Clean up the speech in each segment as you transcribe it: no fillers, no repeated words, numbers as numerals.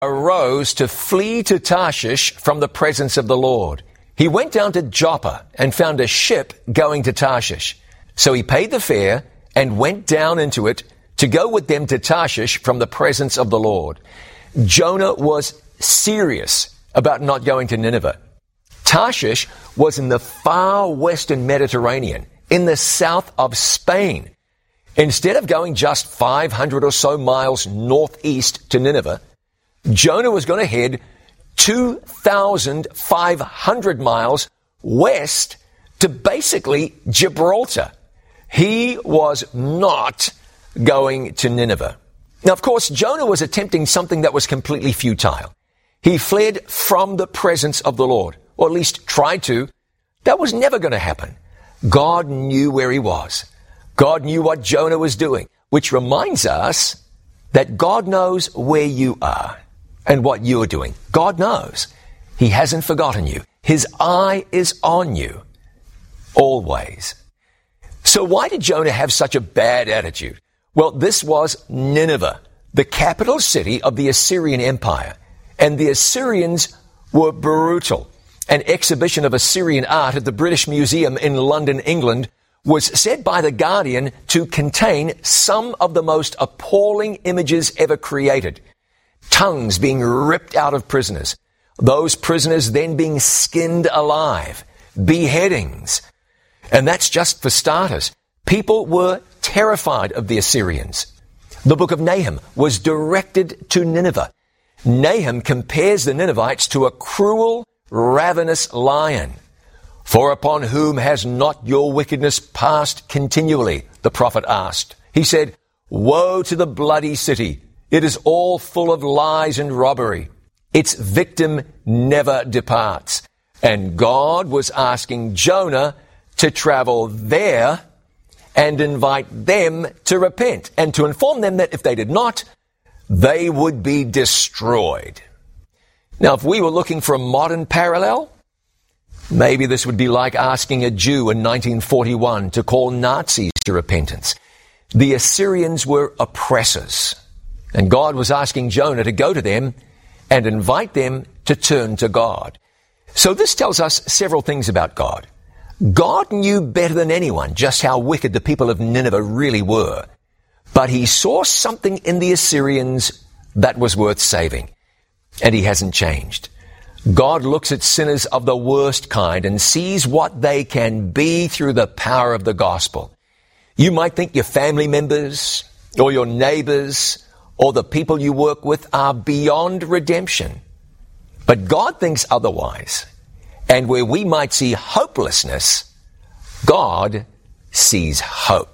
arose to flee to Tarshish from the presence of the Lord. He went down to Joppa and found a ship going to Tarshish. So he paid the fare and went down into it to go with them to Tarshish from the presence of the Lord. Jonah was serious about not going to Nineveh. Tarshish was in the far western Mediterranean, in the south of Spain. Instead of going just 500 or so miles northeast to Nineveh, Jonah was going to head 2,500 miles west to basically Gibraltar. He was not going to Nineveh. Now, of course, Jonah was attempting something that was completely futile. He fled from the presence of the Lord, or at least tried to. That was never going to happen. God knew where he was. God knew what Jonah was doing, which reminds us that God knows where you are and what you are doing. God knows. He hasn't forgotten you. His eye is on you always. So why did Jonah have such a bad attitude? Well, this was Nineveh, the capital city of the Assyrian Empire. And the Assyrians were brutal. An exhibition of Assyrian art at the British Museum in London, England, was said by The Guardian to contain some of the most appalling images ever created. Tongues being ripped out of prisoners. Those prisoners then being skinned alive. Beheadings. And that's just for starters. People were terrified of the Assyrians. The book of Nahum was directed to Nineveh. Nahum compares the Ninevites to a cruel, ravenous lion. For upon whom has not your wickedness passed continually? The prophet asked. He said, woe to the bloody city. It is all full of lies and robbery. Its victim never departs. And God was asking Jonah to travel there and invite them to repent and to inform them that if they did not, they would be destroyed. Now, if we were looking for a modern parallel, maybe this would be like asking a Jew in 1941 to call Nazis to repentance. The Assyrians were oppressors, and God was asking Jonah to go to them and invite them to turn to God. So this tells us several things about God. God knew better than anyone just how wicked the people of Nineveh really were. But he saw something in the Assyrians that was worth saving. And he hasn't changed. God looks at sinners of the worst kind and sees what they can be through the power of the gospel. You might think your family members or your neighbors or the people you work with are beyond redemption. But God thinks otherwise. And where we might see hopelessness, God sees hope.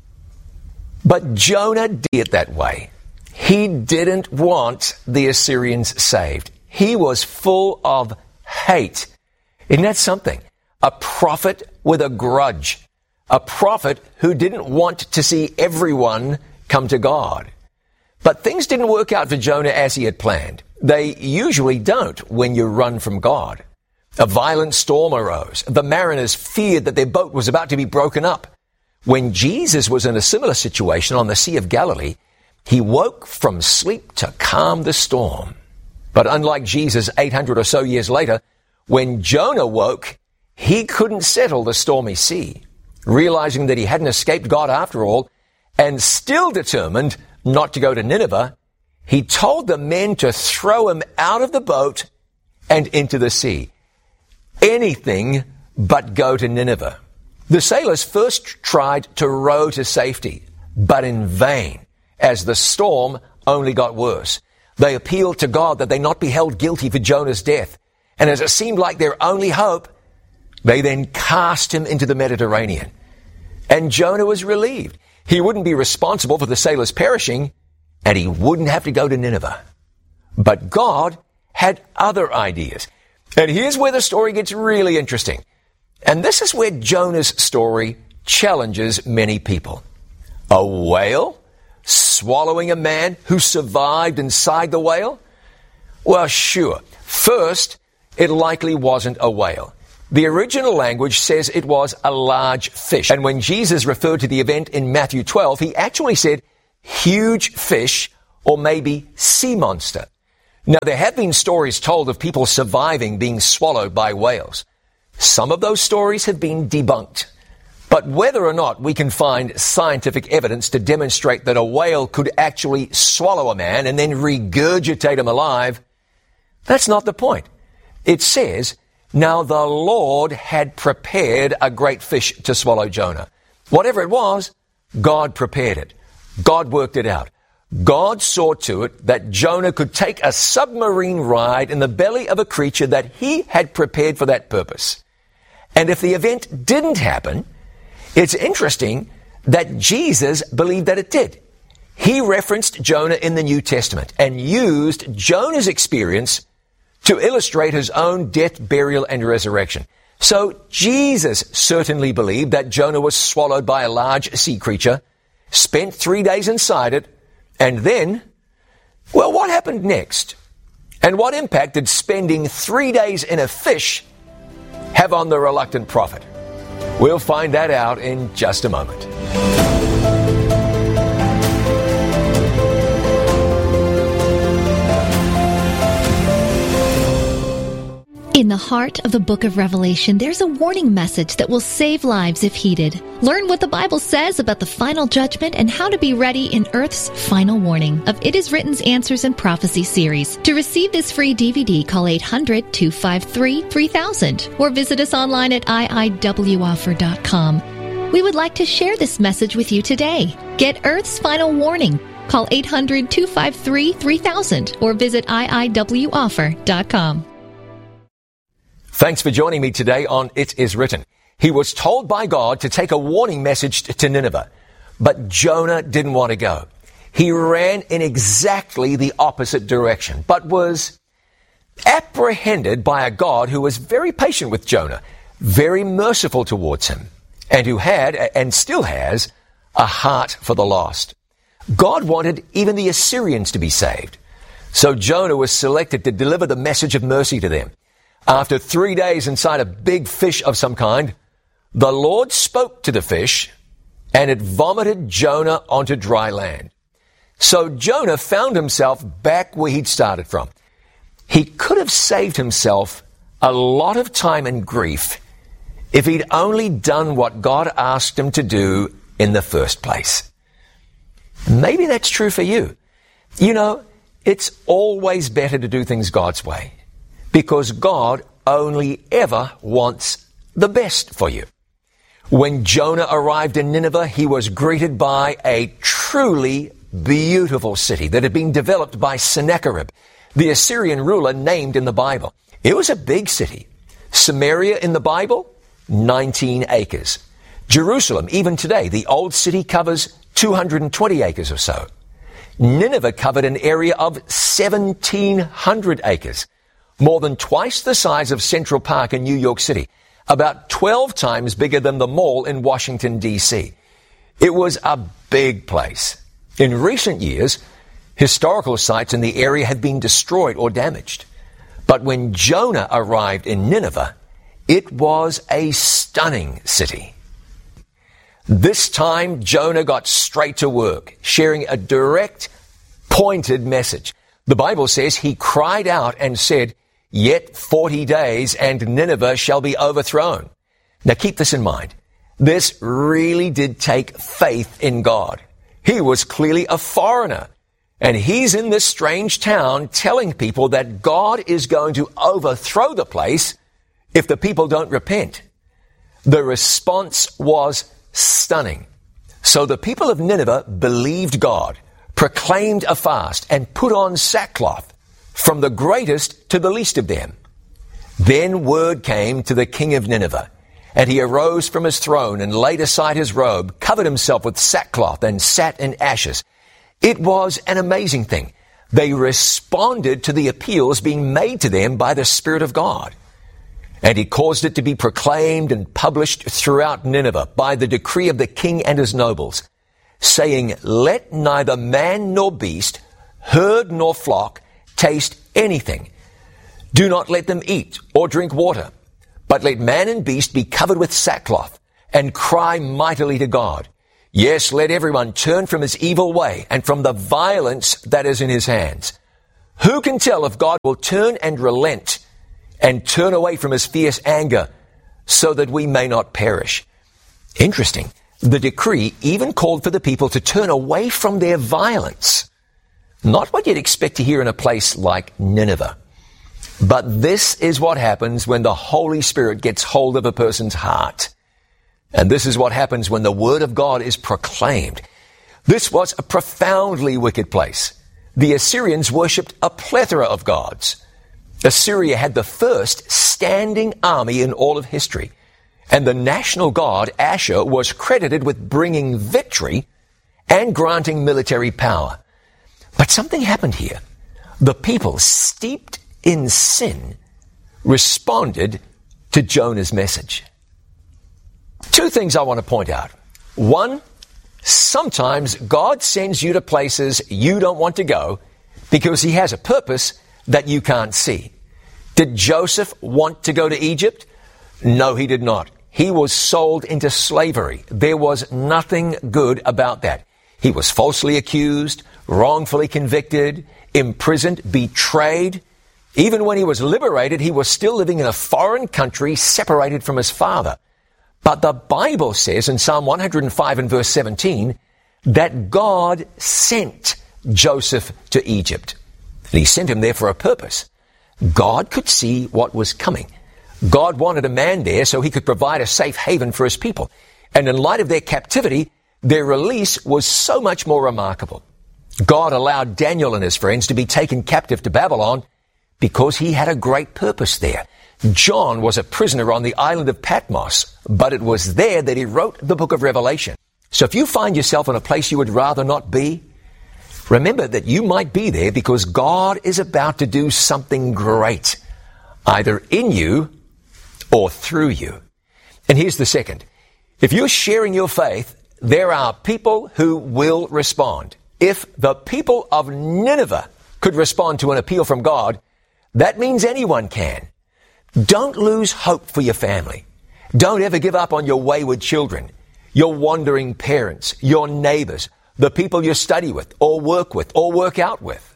But Jonah did it that way. He didn't want the Assyrians saved. He was full of hate. Isn't that something? A prophet with a grudge. A prophet who didn't want to see everyone come to God. But things didn't work out for Jonah as he had planned. They usually don't when you run from God. A violent storm arose. The mariners feared that their boat was about to be broken up. When Jesus was in a similar situation on the Sea of Galilee, he woke from sleep to calm the storm. But unlike Jesus 800 or so years later, when Jonah woke, he couldn't settle the stormy sea. Realizing that he hadn't escaped God after all, and still determined not to go to Nineveh, he told the men to throw him out of the boat and into the sea. Anything but go to Nineveh. The sailors first tried to row to safety, but in vain, as the storm only got worse. They appealed to God that they not be held guilty for Jonah's death. And as it seemed like their only hope, they then cast him into the Mediterranean. And Jonah was relieved. He wouldn't be responsible for the sailors perishing, and he wouldn't have to go to Nineveh. But God had other ideas. And here's where the story gets really interesting. And this is where Jonah's story challenges many people. A whale swallowing a man who survived inside the whale? Well, sure. First, it likely wasn't a whale. The original language says it was a large fish. And when Jesus referred to the event in Matthew 12, he actually said huge fish or maybe sea monster. Now, there have been stories told of people surviving being swallowed by whales. Some of those stories have been debunked. But whether or not we can find scientific evidence to demonstrate that a whale could actually swallow a man and then regurgitate him alive, that's not the point. It says, now the Lord had prepared a great fish to swallow Jonah. Whatever it was, God prepared it. God worked it out. God saw to it that Jonah could take a submarine ride in the belly of a creature that he had prepared for that purpose. And if the event didn't happen, it's interesting that Jesus believed that it did. He referenced Jonah in the New Testament and used Jonah's experience to illustrate his own death, burial, and resurrection. So Jesus certainly believed that Jonah was swallowed by a large sea creature, spent 3 days inside it, and then, well, what happened next? And what impact did spending 3 days in a fish have on the reluctant prophet? We'll find that out in just a moment. In the heart of the book of Revelation, there's a warning message that will save lives if heeded. Learn what the Bible says about the final judgment and how to be ready in Earth's final warning of It Is Written's Answers and Prophecy series. To receive this free DVD, call 800-253-3000 or visit us online at iiwoffer.com. We would like to share this message with you today. Get Earth's final warning. Call 800-253-3000 or visit iiwoffer.com. Thanks for joining me today on It Is Written. He was told by God to take a warning message to Nineveh, but Jonah didn't want to go. He ran in exactly the opposite direction, but was apprehended by a God who was very patient with Jonah, very merciful towards him, and who had, and still has, a heart for the lost. God wanted even the Assyrians to be saved. So Jonah was selected to deliver the message of mercy to them. After 3 days inside a big fish of some kind, the Lord spoke to the fish, and it vomited Jonah onto dry land. So Jonah found himself back where he'd started from. He could have saved himself a lot of time and grief if he'd only done what God asked him to do in the first place. Maybe that's true for you. You know, it's always better to do things God's way, because God only ever wants the best for you. When Jonah arrived in Nineveh, he was greeted by a truly beautiful city that had been developed by Sennacherib, the Assyrian ruler named in the Bible. It was a big city. Samaria in the Bible, 19 acres. Jerusalem, even today, the old city covers 220 acres or so. Nineveh covered an area of 1,700 acres. More than twice the size of Central Park in New York City, about 12 times bigger than the mall in Washington, D.C. It was a big place. In recent years, historical sites in the area have been destroyed or damaged. But when Jonah arrived in Nineveh, it was a stunning city. This time, Jonah got straight to work, sharing a direct, pointed message. The Bible says he cried out and said, "Yet 40 days and Nineveh shall be overthrown." Now keep this in mind. This really did take faith in God. He was clearly a foreigner, and he's in this strange town telling people that God is going to overthrow the place if the people don't repent. The response was stunning. So the people of Nineveh believed God, proclaimed a fast, and put on sackcloth, from the greatest to the least of them. Then word came to the king of Nineveh, and he arose from his throne and laid aside his robe, covered himself with sackcloth, and sat in ashes. It was an amazing thing. They responded to the appeals being made to them by the Spirit of God. And he caused it to be proclaimed and published throughout Nineveh by the decree of the king and his nobles, saying, "Let neither man nor beast, herd nor flock, taste anything. Do not let them eat or drink water, but let man and beast be covered with sackcloth and cry mightily to God. Yes, let everyone turn from his evil way and from the violence that is in his hands. Who can tell if God will turn and relent and turn away from his fierce anger so that we may not perish? Interesting. The decree even called for the people to turn away from their violence. Not what you'd expect to hear in a place like Nineveh. But this is what happens when the Holy Spirit gets hold of a person's heart. And this is what happens when the Word of God is proclaimed. This was a profoundly wicked place. The Assyrians worshipped a plethora of gods. Assyria had the first standing army in all of history. And the national god, Ashur, was credited with bringing victory and granting military power. But something happened here. The people, steeped in sin, responded to Jonah's message. Two things I want to point out. One, sometimes God sends you to places you don't want to go because he has a purpose that you can't see. Did Joseph want to go to Egypt? No, he did not. He was sold into slavery. There was nothing good about that. He was falsely accused, wrongfully convicted, imprisoned, betrayed. Even when he was liberated, he was still living in a foreign country separated from his father. But the Bible says in Psalm 105 and verse 17 that God sent Joseph to Egypt. And he sent him there for a purpose. God could see what was coming. God wanted a man there so he could provide a safe haven for his people. And in light of their captivity, their release was so much more remarkable. God allowed Daniel and his friends to be taken captive to Babylon because he had a great purpose there. John was a prisoner on the island of Patmos, but it was there that he wrote the book of Revelation. So if you find yourself in a place you would rather not be, remember that you might be there because God is about to do something great, either in you or through you. And here's the second. If you're sharing your faith, there are people who will respond. If the people of Nineveh could respond to an appeal from God, that means anyone can. Don't lose hope for your family. Don't ever give up on your wayward children, your wandering parents, your neighbors, the people you study with or work out with.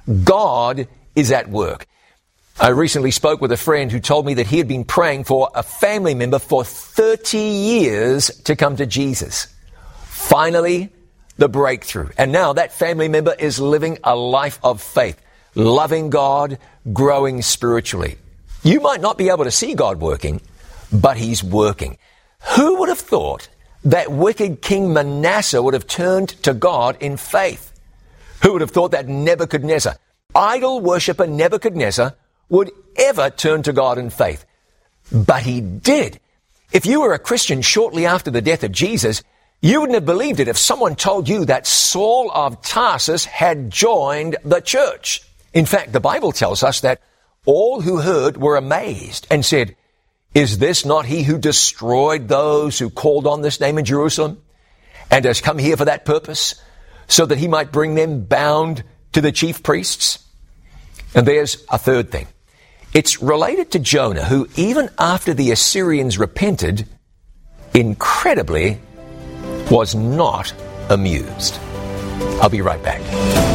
God is at work. I recently spoke with a friend who told me that he had been praying for a family member for 30 years to come to Jesus. Finally, the breakthrough. And now that family member is living a life of faith, loving God, growing spiritually. You might not be able to see God working, but he's working. Who would have thought that wicked King Manasseh would have turned to God in faith? Who would have thought that Nebuchadnezzar, idol worshipper Nebuchadnezzar, would ever turn to God in faith? But he did. If you were a Christian shortly after the death of Jesus, you wouldn't have believed it if someone told you that Saul of Tarsus had joined the church. In fact, the Bible tells us that all who heard were amazed and said, "Is this not he who destroyed those who called on this name in Jerusalem and has come here for that purpose, so that he might bring them bound to the chief priests?" And there's a third thing. It's related to Jonah, who even after the Assyrians repented, incredibly was not amused. I'll be right back.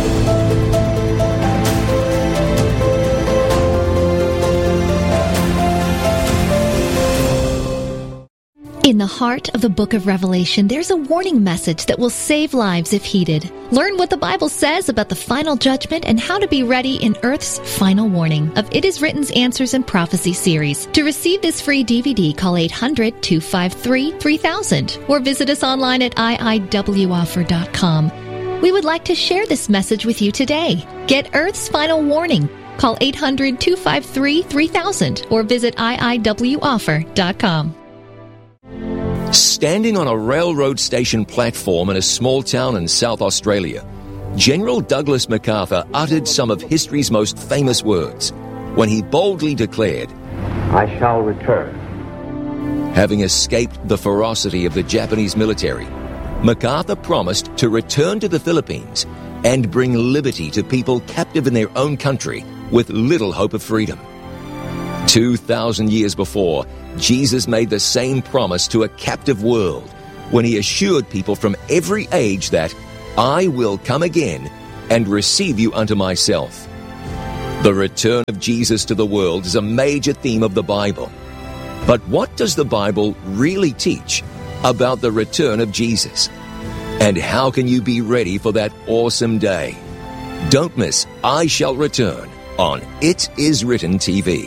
In the heart of the book of Revelation, there's a warning message that will save lives if heeded. Learn what the Bible says about the final judgment and how to be ready in Earth's final warning of It Is Written's Answers and Prophecy series. To receive this free DVD, call 800-253-3000 or visit us online at iiwoffer.com. We would like to share this message with you today. Get Earth's final warning. Call 800-253-3000 or visit iiwoffer.com. Standing on a railroad station platform in a small town in South Australia, General Douglas MacArthur uttered some of history's most famous words when he boldly declared, "I shall return." Having escaped the ferocity of the Japanese military, MacArthur promised to return to the Philippines and bring liberty to people captive in their own country with little hope of freedom. 2,000 years before, Jesus made the same promise to a captive world when he assured people from every age that I will come again and receive you unto myself. The return of Jesus to the world is a major theme of the Bible. But what does the Bible really teach about the return of Jesus? And how can you be ready for that awesome day? Don't miss I Shall Return on It Is Written TV.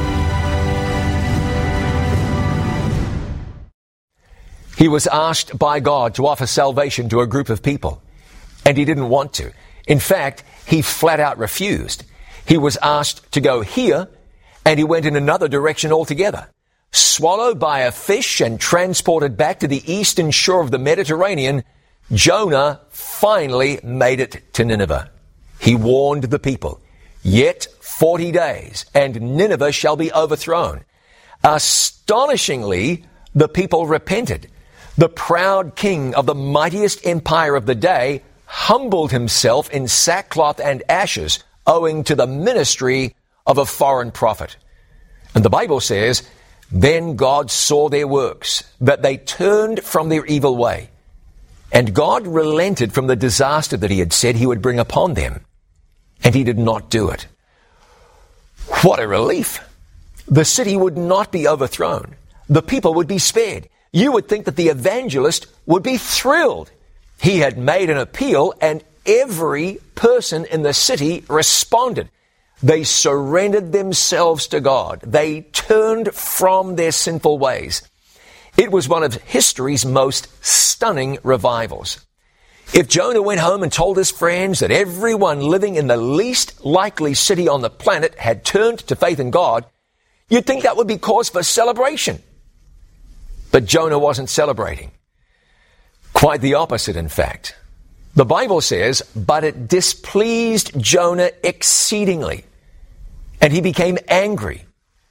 He was asked by God to offer salvation to a group of people, and he didn't want to. In fact, he flat out refused. He was asked to go here, and he went in another direction altogether. Swallowed by a fish and transported back to the eastern shore of the Mediterranean, Jonah finally made it to Nineveh. He warned the people, "Yet 40 days, and Nineveh shall be overthrown." Astonishingly, the people repented. The proud king of the mightiest empire of the day humbled himself in sackcloth and ashes, owing to the ministry of a foreign prophet. And the Bible says, "Then God saw their works, that they turned from their evil way. And God relented from the disaster that he had said he would bring upon them. And he did not do it." What a relief! The city would not be overthrown. The people would be spared. You would think that the evangelist would be thrilled. He had made an appeal, and every person in the city responded. They surrendered themselves to God. They turned from their sinful ways. It was one of history's most stunning revivals. If Jonah went home and told his friends that everyone living in the least likely city on the planet had turned to faith in God, you'd think that would be cause for celebration. But Jonah wasn't celebrating. Quite the opposite, in fact. The Bible says, "But it displeased Jonah exceedingly, and he became angry."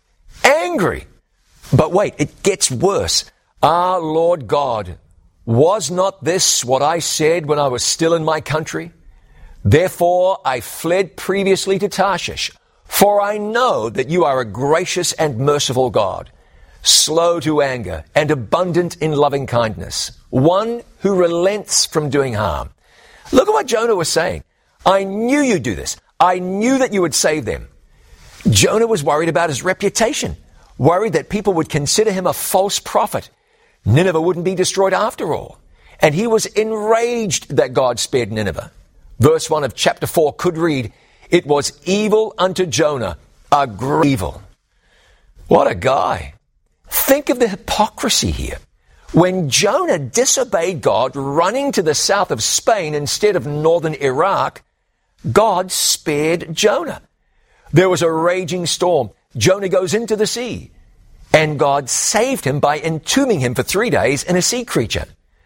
Angry! But wait, it gets worse. "Ah, Lord God, was not this what I said when I was still in my country? Therefore I fled previously to Tarshish, for I know that you are a gracious and merciful God, slow to anger and abundant in loving kindness, one who relents from doing harm." Look at what Jonah was saying. "I knew you'd do this. I knew that you would save them." Jonah was worried about his reputation, worried that people would consider him a false prophet. Nineveh wouldn't be destroyed after all. And he was enraged that God spared Nineveh. Verse 1 of chapter 4 could read, "It was evil unto Jonah, a great evil." What a guy. Think of the hypocrisy here. When Jonah disobeyed God, running to the south of Spain instead of northern Iraq, God spared Jonah. There was a raging storm. Jonah goes into the sea, and God saved him by entombing him for 3 days in a sea creature.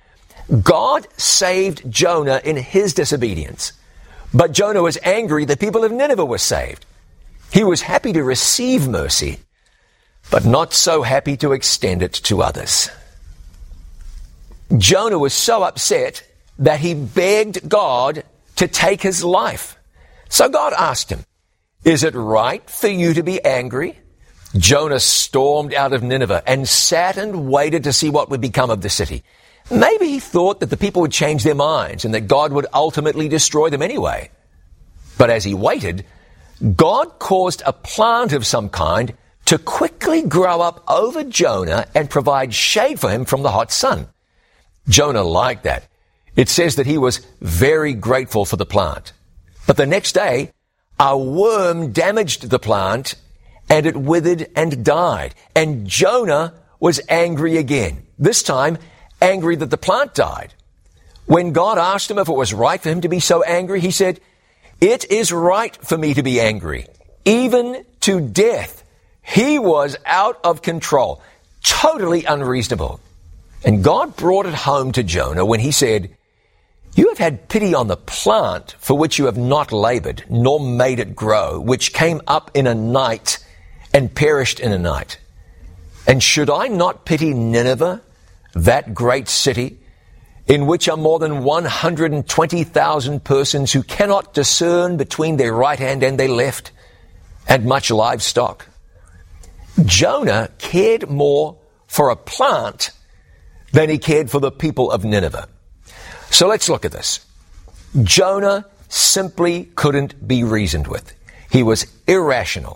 God saved Jonah in his disobedience, but Jonah was angry the people of Nineveh were saved. He was happy to receive mercy, but not so happy to extend it to others. Jonah was so upset that he begged God to take his life. So God asked him, "Is it right for you to be angry?" Jonah stormed out of Nineveh and sat and waited to see what would become of the city. Maybe he thought that the people would change their minds and that God would ultimately destroy them anyway. But as he waited, God caused a plant of some kind to quickly grow up over Jonah and provide shade for him from the hot sun. Jonah liked that. It says that he was very grateful for the plant. But the next day, a worm damaged the plant, and it withered and died. And Jonah was angry again, this time angry that the plant died. When God asked him if it was right for him to be so angry, he said, "It is right for me to be angry, even to death." He was out of control, totally unreasonable. And God brought it home to Jonah when he said, "You have had pity on the plant for which you have not labored, nor made it grow, which came up in a night and perished in a night. And should I not pity Nineveh, that great city, in which are more than 120,000 persons who cannot discern between their right hand and their left, and much livestock?" Jonah cared more for a plant than he cared for the people of Nineveh. So let's look at this. Jonah simply couldn't be reasoned with. He was irrational.